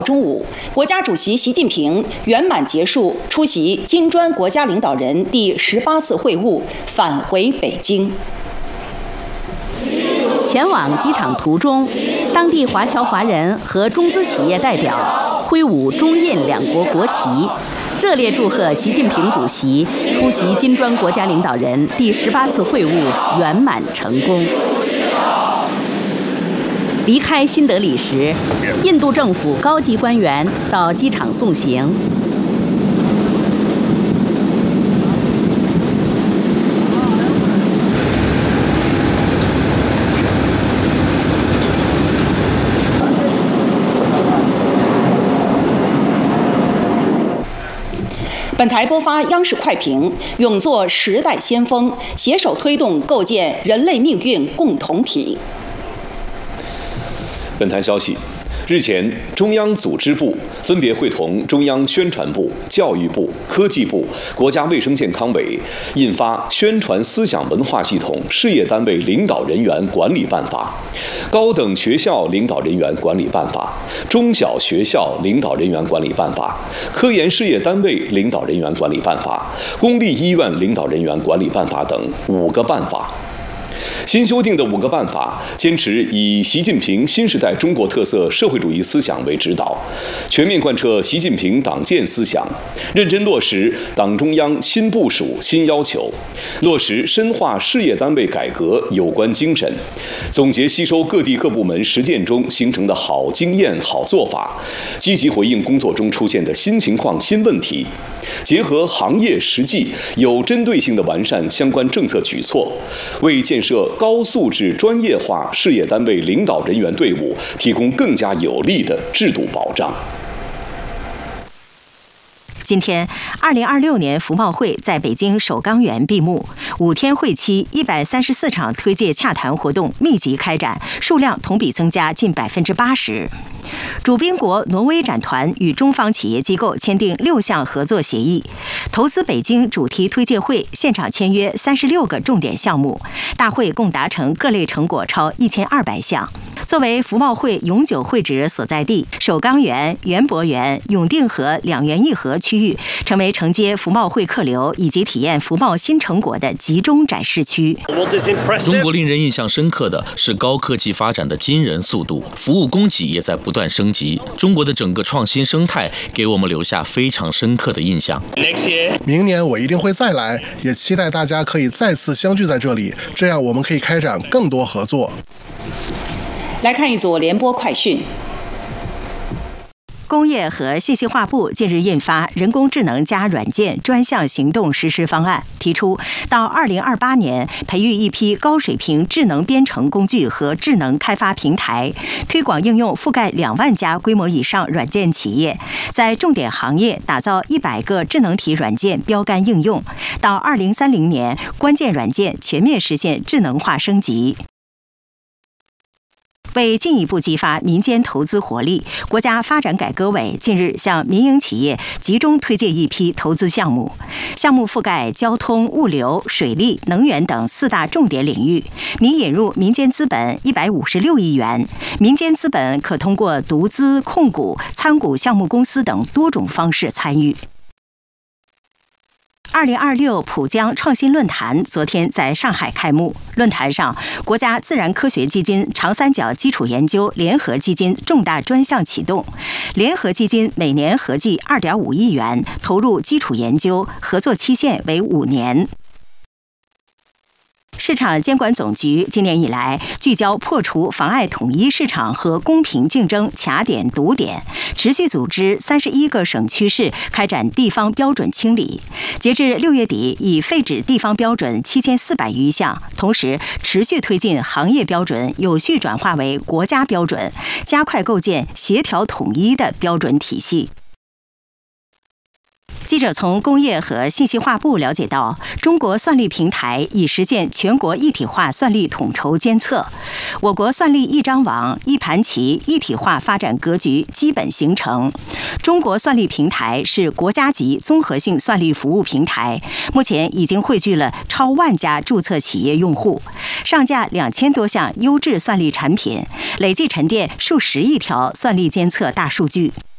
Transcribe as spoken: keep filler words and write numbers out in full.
中午，国家主席习近平圆满结束出席金砖国家领导人第十八次会晤，返回北京。 前往机场途中，当地华侨华人和中资企业代表挥舞中印两国国旗，热烈祝贺习近平主席出席金砖国家领导人第十八次会晤圆满成功。离开新德里时，印度政府高级官员到机场送行。 本台播发央视快评：勇做时代先锋，携手推动构建人类命运共同体。 本台消息，日前，中央组织部分别会同中央宣传部、教育部、科技部、国家卫生健康委印发《宣传思想文化系统事业单位领导人员管理办法》、《高等学校领导人员管理办法》、《中小学校领导人员管理办法》、《科研事业单位领导人员管理办法》、《公立医院领导人员管理办法》等五个办法。新修订的五个办法坚持以习近平新时代中国特色社会主义思想为指导，全面贯彻习近平党建思想，认真落实党中央新部署新要求，落实深化事业单位改革有关精神，总结吸收各地各部门实践中形成的好经验好做法，积极回应工作中出现的新情况新问题，结合行业实际，有针对性地完善相关政策举措，为建设高素质专业化事业单位领导人员队伍提供更加有力的制度保障。 今天，二零二六年服贸会在北京首钢园闭幕，五天会期一百三十四场推介洽谈活动密集开展，数量同比增加近百分之八十。主宾国挪威展团与中方企业机构签订六项合作协议，投资北京主题推介会现场签约三十六个重点项目，大会共达成各类成果超一千二百项。作为服贸会永久会址所在地，首钢园、园博园、永定河两园一河区域成为承接服贸会客流以及体验服贸新成果的集中展示区。 中国令人印象深刻的是高科技发展的惊人速度，服务供给也在不断升级。中国的整个创新生态给我们留下非常深刻的印象。 明年我一定会再来，也期待大家可以再次相聚在这里，这样我们可以开展更多合作。 来看一组联播快讯。 工业和信息化部近日印发《人工智能加软件专项行动实施方案》，提出到二零二八年培育一批高水平智能编程工具和智能开发平台，推广应用覆盖两万家规模以上软件企业，在重点行业打造一百个智能体软件标杆应用。到二零三零年，关键软件全面实现智能化升级。为进一步激发民间投资活力，国家发展改革委近日向民营企业集中推介一批投资项目，项目覆盖交通、物流、水利、能源等四大重点领域，拟引入民间资本一百五十六亿元，民间资本可通过独资、控股、参股项目公司等多种方式参与。二零二六浦江创新论坛昨天在上海开幕。论坛上，国家自然科学基金长三角基础研究联合基金重大专项启动，联合基金每年合计二点五亿元投入基础研究，合作期限为五年。市场监管总局今年以来聚焦破除妨碍统一市场和公平竞争卡点堵点，持续组织三十一个省区市开展地方标准清理。截至六月底，已废止地方标准七千四百余项，同时持续推进行业标准有序转化为国家标准，加快构建协调统一的标准体系。记者从工业和信息化部了解到，中国算力平台已实现全国一体化算力统筹监测，我国算力一张网、一盘棋一体化发展格局基本形成。中国算力平台是国家级综合性算力服务平台，目前已经汇聚了超万家注册企业用户，上架两千多项优质算力产品，累计沉淀数十亿条算力监测大数据。